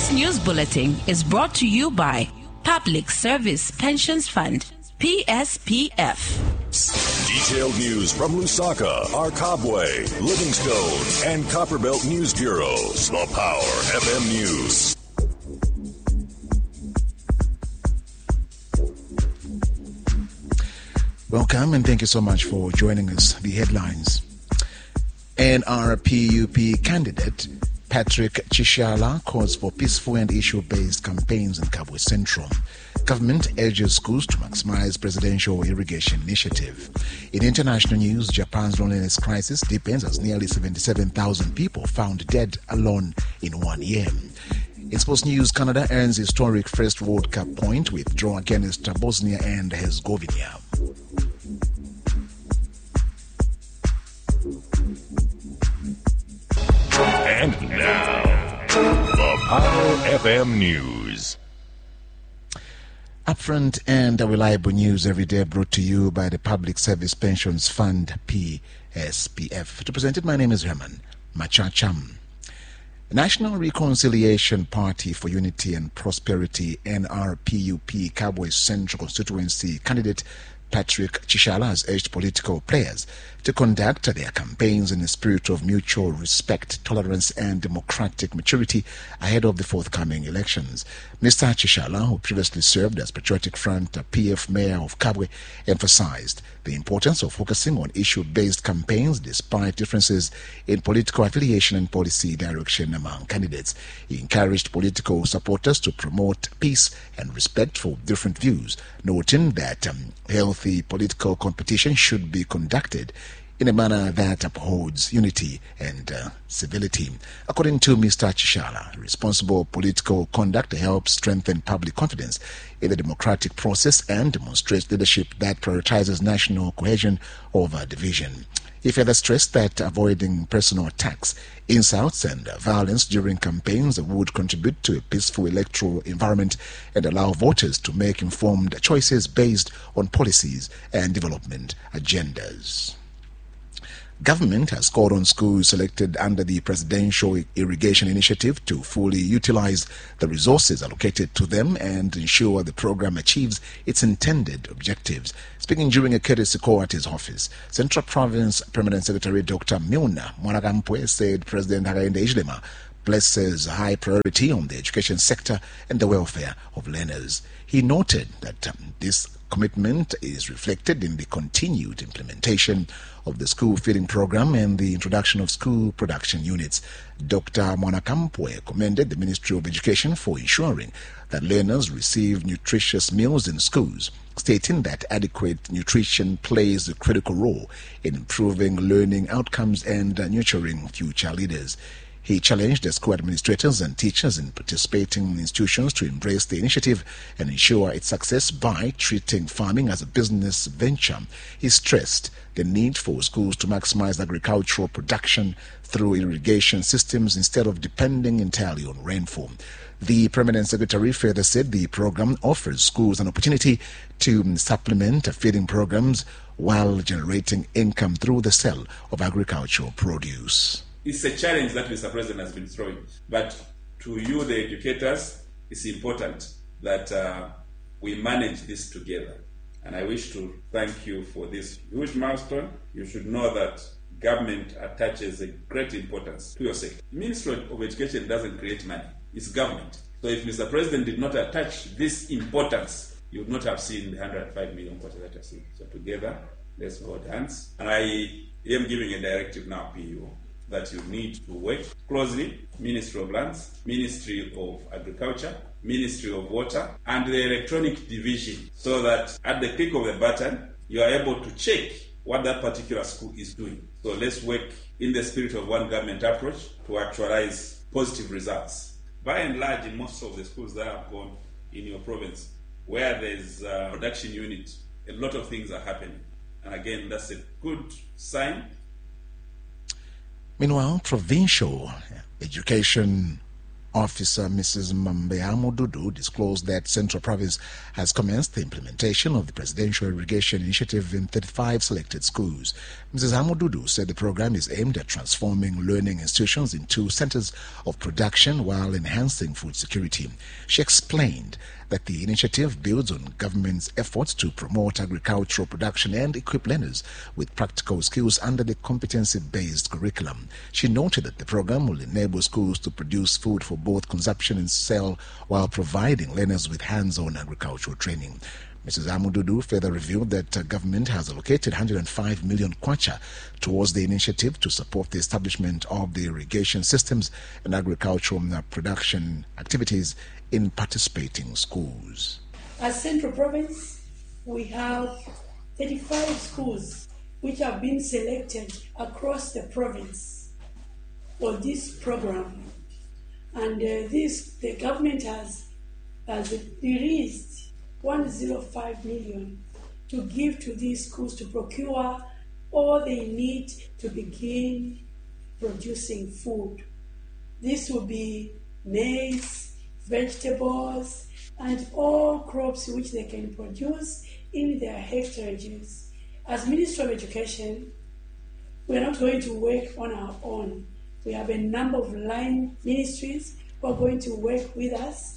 This news bulletin is brought to you by Public Service Pensions Fund, PSPF. Detailed news from Lusaka, Arkabwe, Livingstone, and Copperbelt News Bureaus. The Power FM News. Welcome and thank you so much for joining us. The headlines. NRPUP candidate Patrick Chishala calls for peaceful and issue-based campaigns in Kabwe Central. Government urges schools to maximize presidential irrigation initiative. In international news, Japan's loneliness crisis deepens as nearly 77,000 people found dead alone in 1 year. In sports news, Canada earns historic first World Cup point with draw against Bosnia and Herzegovina. And now, the Power FM News. Upfront and reliable news every day brought to you by the Public Service Pensions Fund, PSPF. To present it, my name is Herman Machacham. National Reconciliation Party for Unity and Prosperity, NRPUP, Kabwe Central Constituency candidate Patrick Chishala has urged political players to conduct their campaigns in a spirit of mutual respect, tolerance, and democratic maturity ahead of the forthcoming elections. Mr. Chishala, who previously served as Patriotic Front PF Mayor of Kabwe, emphasized the importance of focusing on issue-based campaigns despite differences in political affiliation and policy direction among candidates. He encouraged political supporters to promote peace and respect for different views, noting that healthy political competition should be conducted in a manner that upholds unity and civility. According to Mr. Chishala, responsible political conduct helps strengthen public confidence in the democratic process and demonstrates leadership that prioritizes national cohesion over division. He further stressed that avoiding personal attacks, insults, and violence during campaigns would contribute to a peaceful electoral environment and allow voters to make informed choices based on policies and development agendas. Government has called on schools selected under the Presidential Irrigation Initiative to fully utilize the resources allocated to them and ensure the program achieves its intended objectives. Speaking during a courtesy call at his office, Central Province Permanent Secretary Dr. Milna Mwanagampwe said President Hakainde Hichilema places high priority on the education sector and the welfare of learners. He noted that this commitment is reflected in the continued implementation of the school feeding program and the introduction of school production units. Dr. Mwanagampwe commended the Ministry of Education for ensuring that learners receive nutritious meals in schools, stating that adequate nutrition plays a critical role in improving learning outcomes and nurturing future leaders. He challenged the school administrators and teachers in participating institutions to embrace the initiative and ensure its success by treating farming as a business venture. He stressed the need for schools to maximize agricultural production through irrigation systems instead of depending entirely on rainfall. The Permanent Secretary further said the program offers schools an opportunity to supplement feeding programs while generating income through the sale of agricultural produce. It's a challenge that Mr. President has been throwing. But to you, the educators, it's important that we manage this together. And I wish to thank you for this huge milestone. You should know that government attaches a great importance to your sector. The Ministry of Education doesn't create money. It's government. So if Mr. President did not attach this importance, you would not have seen the 105 million quota that I see. So together, let's hold hands. I am giving a directive now, PU, that you need to work closely, Ministry of Lands, Ministry of Agriculture, Ministry of Water, and the Electronic Division, so that at the click of the button, you are able to check what that particular school is doing. So let's work in the spirit of one government approach to actualize positive results. By and large, in most of the schools that have gone in your province, where there's a production unit, a lot of things are happening. And again, that's a good sign. Meanwhile, provincial education Officer Mrs. Mambeamo Dudu disclosed that Central Province has commenced the implementation of the Presidential Irrigation Initiative in 35 selected schools. Mrs. Amududu said the program is aimed at transforming learning institutions into centers of production while enhancing food security. She explained that the initiative builds on government's efforts to promote agricultural production and equip learners with practical skills under the competency-based curriculum. She noted that the program will enable schools to produce food for both consumption and sale while providing learners with hands-on agricultural training. Mrs. Amududu further revealed that government has allocated 105 million kwacha towards the initiative to support the establishment of the irrigation systems and agricultural production activities in participating schools. As Central Province, we have 35 schools which have been selected across the province for this program. And the government has released 105 million to give to these schools to procure all they need to begin producing food. This will be maize, vegetables, and all crops which they can produce in their hectares. As Ministry of Education, we are not going to work on our own. We have a number of line ministries who are going to work with us.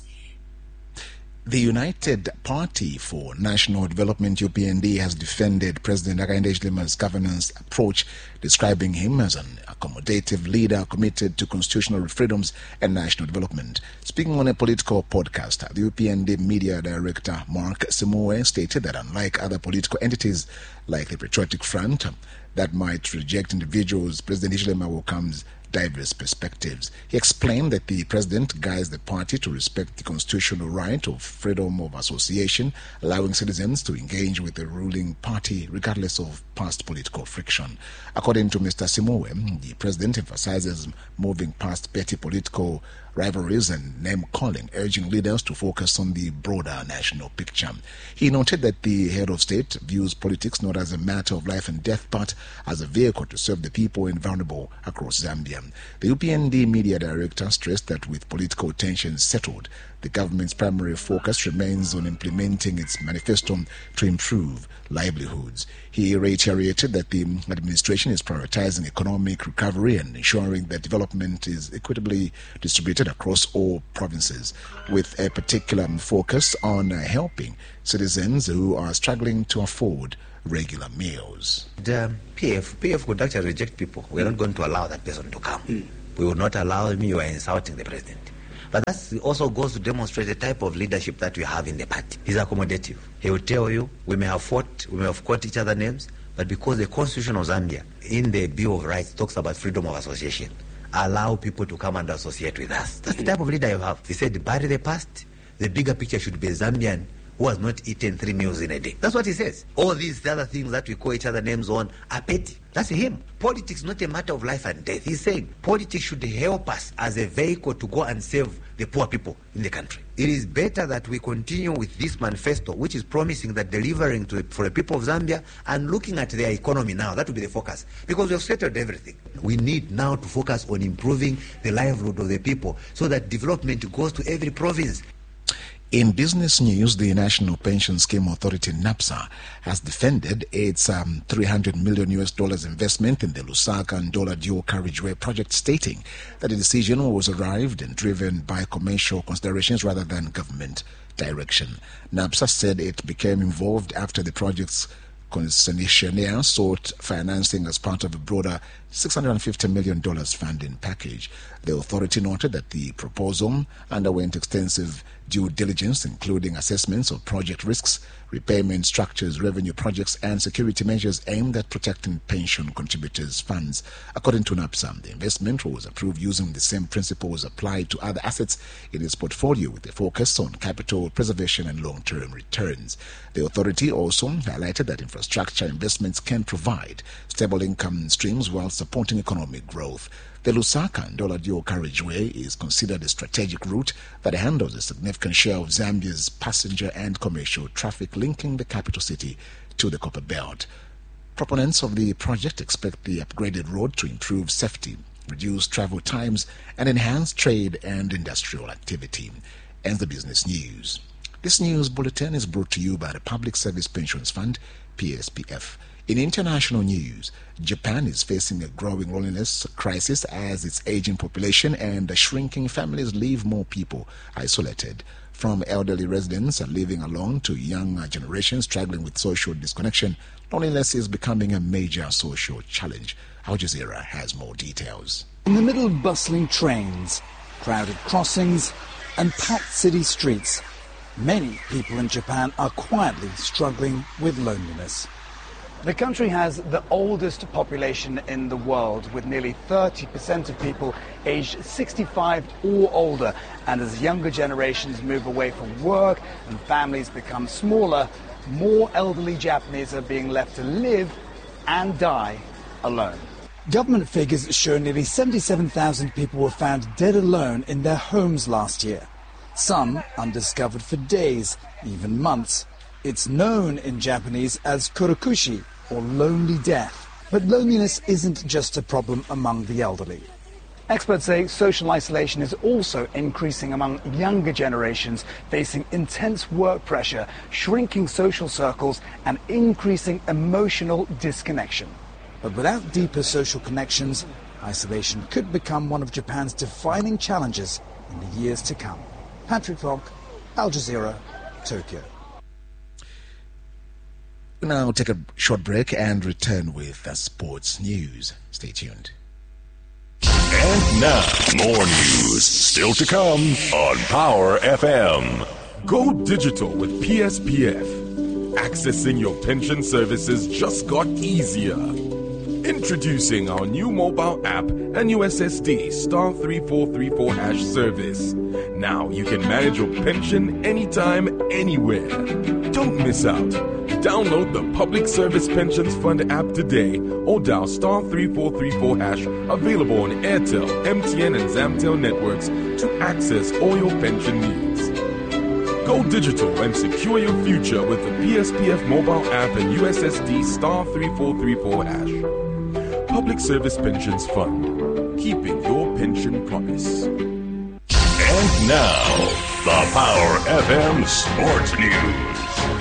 The United Party for National Development, UPND, has defended President Hakainde Hichilema's governance approach, describing him as an accommodative leader committed to constitutional freedoms and national development. Speaking on a political podcast, the UPND media director Mark Simoe stated that unlike other political entities like the Patriotic Front that might reject individuals, President Hichilema welcomes diverse perspectives. He explained that the president guides the party to respect the constitutional right of freedom of association, allowing citizens to engage with the ruling party regardless of past political friction. According to Mr. Simoe, the president emphasizes moving past petty political rivalries and name-calling, urging leaders to focus on the broader national picture. He noted that the head of state views politics not as a matter of life and death, but as a vehicle to serve the people and vulnerable across Zambia. The UPND media director stressed that with political tensions settled, the government's primary focus remains on implementing its manifesto to improve livelihoods. He reiterated that the administration is prioritizing economic recovery and ensuring that development is equitably distributed across all provinces, with a particular focus on helping citizens who are struggling to afford regular meals. The PF could actually reject people. We are not going to allow that person to come. We will not allow him. You are insulting the president. But that also goes to demonstrate the type of leadership that we have in the party. He's accommodative. He will tell you, we may have fought, we may have called each other names, but because the Constitution of Zambia, in the Bill of Rights, talks about freedom of association, allow people to come and associate with us. That's the type of leader you have. He said, bury the past. The bigger picture should be a Zambian who has not eaten 3 meals in a day. That's what he says. All these other things that we call each other names on are petty. That's him. Politics is not a matter of life and death. He's saying politics should help us as a vehicle to go and save the poor people in the country. It is better that we continue with this manifesto, which is promising that delivering for the people of Zambia and looking at their economy now. That will be the focus. Because we have settled everything. We need now to focus on improving the livelihood of the people so that development goes to every province. In business news, the National Pension Scheme Authority, NAPSA, has defended its $300 million investment in the Lusaka and Ndola Dual Carriageway project, stating that the decision was arrived and driven by commercial considerations rather than government direction. NAPSA said it became involved after the project's concessionaire sought financing as part of a broader $650 million funding package. The authority noted that the proposal underwent extensive due diligence, including assessments of project risks, repayment structures, revenue projects, and security measures aimed at protecting pension contributors' funds. According to NAPSA, the investment was approved using the same principles applied to other assets in its portfolio, with a focus on capital preservation and long-term returns. The authority also highlighted that infrastructure investments can provide stable income streams while supporting economic growth. The Lusaka and Ndola Dual Carriageway is considered a strategic route that handles a significant share of Zambia's passenger and commercial traffic, linking the capital city to the Copper Belt. Proponents of the project expect the upgraded road to improve safety, reduce travel times, and enhance trade and industrial activity. Ends the business news. This news bulletin is brought to you by the Public Service Pensions Fund, PSPF. In international news, Japan is facing a growing loneliness crisis as its aging population and shrinking families leave more people isolated. From elderly residents living alone to younger generations struggling with social disconnection, loneliness is becoming a major social challenge. Al Jazeera has more details. In the middle of bustling trains, crowded crossings, and packed city streets, many people in Japan are quietly struggling with loneliness. The country has the oldest population in the world, with nearly 30% of people aged 65 or older. And as younger generations move away from work and families become smaller, more elderly Japanese are being left to live and die alone. Government figures show nearly 77,000 people were found dead alone in their homes last year. Some undiscovered for days, even months. It's known in Japanese as kurokushi, or lonely death. But loneliness isn't just a problem among the elderly. Experts say social isolation is also increasing among younger generations, facing intense work pressure, shrinking social circles, and increasing emotional disconnection. But without deeper social connections, isolation could become one of Japan's defining challenges in the years to come. Patrick Falk, Al Jazeera, Tokyo. We'll now take a short break and return with the sports news. Stay tuned. And now, more news still to come on Power FM. Go digital with PSPF. Accessing your pension services just got easier. Introducing our new mobile app and USSD star 3434 hash service. Now you can manage your pension anytime, anywhere. Don't miss out. Download the Public Service Pensions Fund app today or dial star 3434 hash, available on Airtel, MTN and Zamtel networks to access all your pension needs. Go digital and secure your future with the PSPF mobile app and USSD star 3434 hash. Public Service Pensions Fund, keeping your pension promise. And now, the Power FM Sports News.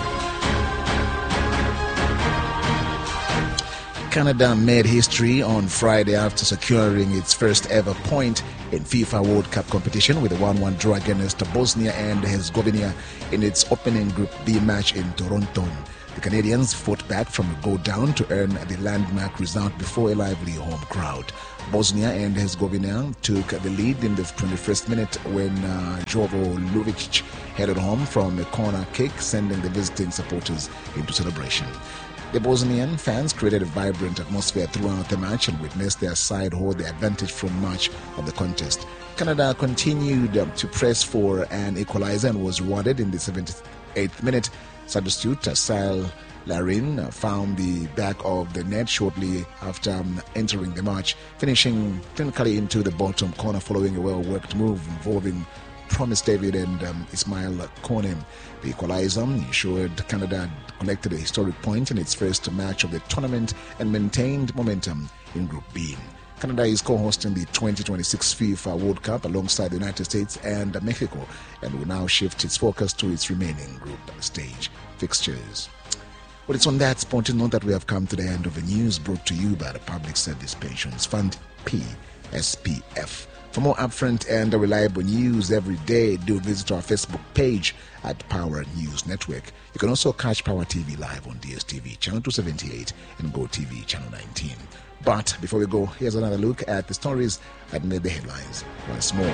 Canada made history on Friday after securing its first ever point in FIFA World Cup competition with a 1-1 draw against Bosnia and Herzegovina in its opening Group B match in Toronto. The Canadians fought back from a goal down to earn the landmark result before a lively home crowd. Bosnia and Herzegovina took the lead in the 21st minute when Jovo Luvic headed home from a corner kick, sending the visiting supporters into celebration. The Bosnian fans created a vibrant atmosphere throughout the match and witnessed their side hold the advantage from much of the contest. Canada continued to press for an equalizer and was rewarded in the 78th minute. Substitute Sal Larin found the back of the net shortly after entering the match, finishing clinically into the bottom corner following a well-worked move involving Promise David and Ismail Kone. The equalizer ensured Canada collected a historic point in its first match of the tournament and maintained momentum in Group B. Canada is co-hosting the 2026 FIFA World Cup alongside the United States and Mexico and will now shift its focus to its remaining group stage fixtures. Well, it's on that sporting note that we have come to the end of the news brought to you by the Public Service Pensions Fund, PSPF. For more upfront and reliable news every day, do visit our Facebook page at Power News Network. You can also catch Power TV live on DSTV channel 278 and GoTV channel 19. But before we go, here's another look at the stories that made the headlines once more.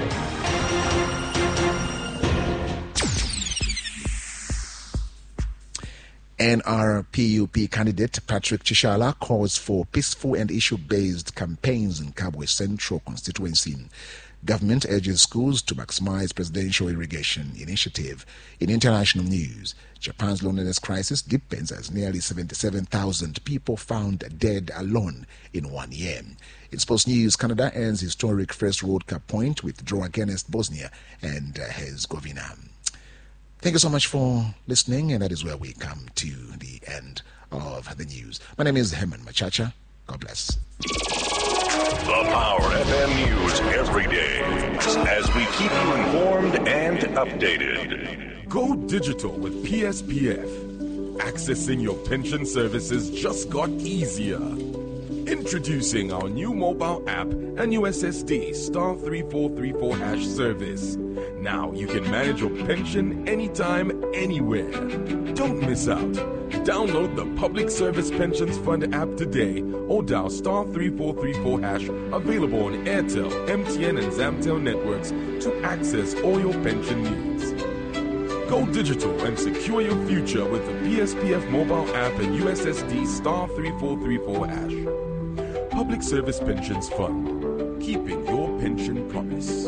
NRPUP candidate Patrick Chishala calls for peaceful and issue-based campaigns in Kabwe Central constituency. Government urges schools to maximize presidential irrigation initiative. In international news, Japan's loneliness crisis deepens as nearly 77,000 people found dead alone in 1 year. In sports news, Canada earns historic first World Cup point with draw against Bosnia and Herzegovina. Thank you so much for listening, and that is where we come to the end of the news. My name is Herman Machacha. God bless. The Power FM News every day as we keep you informed and updated. Go digital with PSPF. Accessing your pension services just got easier. Introducing our new mobile app and USSD *3434# service. Now you can manage your pension anytime, anywhere. Don't miss out. Download the Public Service Pensions Fund app today or dial *3434# available on Airtel, MTN and Zamtel networks to access all your pension needs. Go digital and secure your future with the PSPF mobile app and USSD *3434#. Public Service Pensions Fund, keeping your pension promise.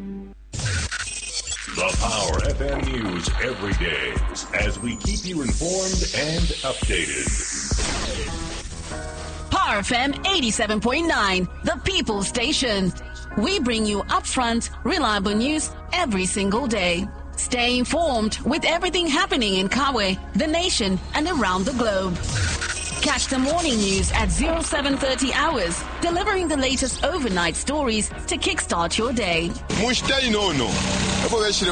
The Power FM News every day as we keep you informed and updated. Power FM 87.9, the People's Station. We bring you upfront, reliable news every single day. Stay informed with everything happening in Kawe, the nation, and around the globe. Catch the morning news at 0730 hours, delivering the latest overnight stories to kickstart your day. Otherwise,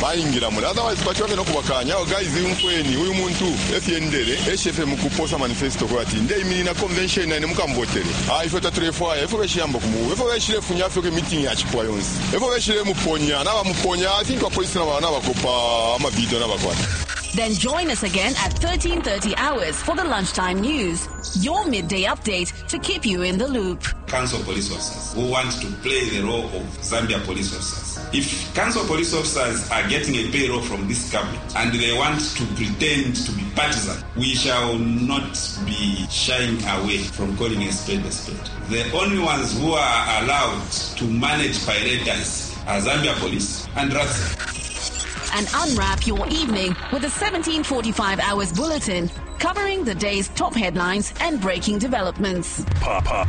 guys, uyu muntu efiendere echefe mukuposa manifesto kwati ndei mina convention na mukambotere ifota trefoa efobeshiyamba kumu efobeshirefunya afike meeting ya chipwa yonse efobeshire muponya na bamuponya I think police na bana bakopa amabido na bakwata. Then join us again at 1330 hours for the lunchtime news, your midday update to keep you in the loop. Council police officers who want to play the role of Zambia police officers. If council police officers are getting a payroll from this government and they want to pretend to be partisan, we shall not be shying away from calling a spade a spade. The only ones who are allowed to manage pirates are Zambia police and RATSA. And unwrap your evening with a 1745 hours bulletin covering the day's top headlines and breaking developments. Power.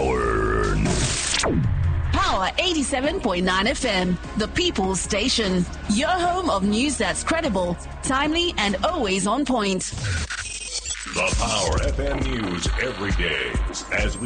Power 87.9 FM, the People's Station. Your home of news that's credible, timely, and always on point. The Power FM News every day as we